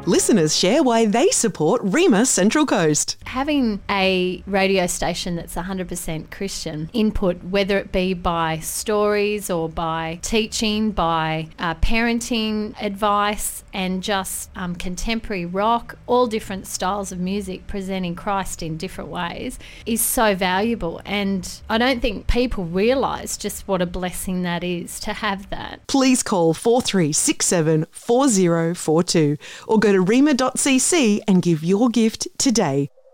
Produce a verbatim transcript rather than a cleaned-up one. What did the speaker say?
Listeners share why they support Rhema Central Coast. Having a radio station that's one hundred percent Christian input, whether it be by stories or by teaching, by uh, parenting advice, and just um, contemporary rock, all different styles of music presenting Christ in different ways, is so valuable. And I don't think people realise just what a blessing that is to have that. Please call four three six seven, four zero four two or go to rhema dot c c and give your gift today.